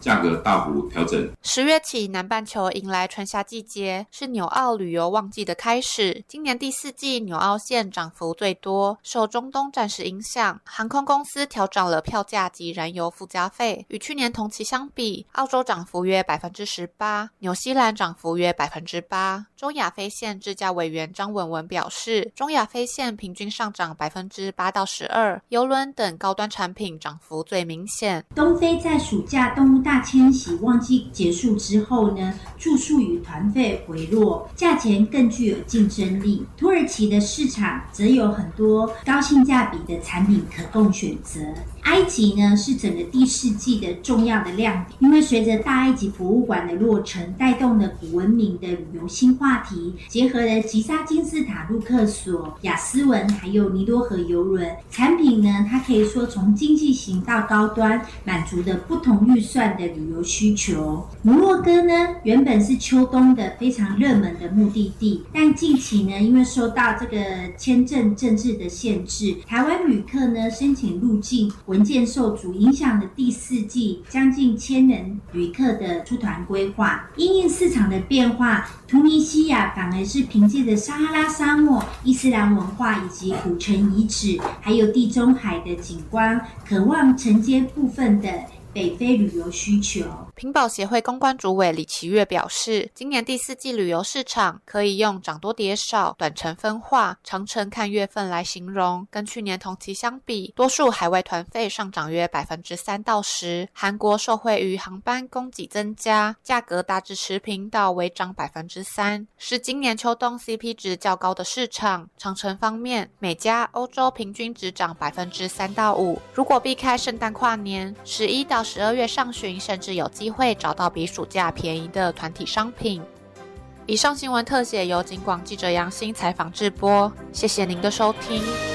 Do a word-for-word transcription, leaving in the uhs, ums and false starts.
价格大幅调整。 十月起，南半球迎来春夏季节，是纽澳旅游旺季的开始。今年第四季纽澳线涨幅最多，受中东战事影响，航空公司调涨了票价及燃油附加费。与去年同期相比，澳洲涨幅约 百分之十八， 纽西兰涨幅约 百分之八。中亚飞线智驾委员张文文表示，中亚飞线平均上涨 百分之八到十二， 邮轮等高端产品涨幅最明显。 东非在暑假动物大迁徙旺季结束之后呢，住宿与团费回落，价钱更具有竞争力。土耳其的市场则有很多高性价比的产品可供选择。埃及呢是整个第四季的重要的亮点，因为随着大埃及博物馆的落成，带动了古文明的旅游新话题，结合了吉萨金字塔、路克索、亚斯文还有尼罗河邮轮产品呢，它可以说从经济型到高端，满足的不同预算的旅游需求。摩洛哥呢原本是秋冬的非常热门的目的地，但近期呢因为受到这个签证政治的限制，台湾旅客呢申请入境文件受阻，影响了第四季将近千人旅客的出团规划。因应市场的变化，突尼西亚反而是凭借着撒哈拉沙漠、伊斯兰文化以及古城遗址，还有地中海的景观，渴望承接部分的北非旅游需求。 屏保协会公关主委李奇月表示，今年第四季旅游市场可以用涨多跌少、短程分化、长程看月份来形容。跟去年同期相比，多数海外团费上涨约 百分之三到十， 韩国受惠于航班供给增加，价格大致持平到微涨 百分之三， 是今年秋冬 C P 值较高的市场。长程方面，美加、欧洲平均只涨 百分之三到五， 如果避开圣诞跨年，十一到十二月上旬甚至有机会找到比暑假便宜的团体商品。以上新闻特写由警广记者杨欣采访制播，谢谢您的收听。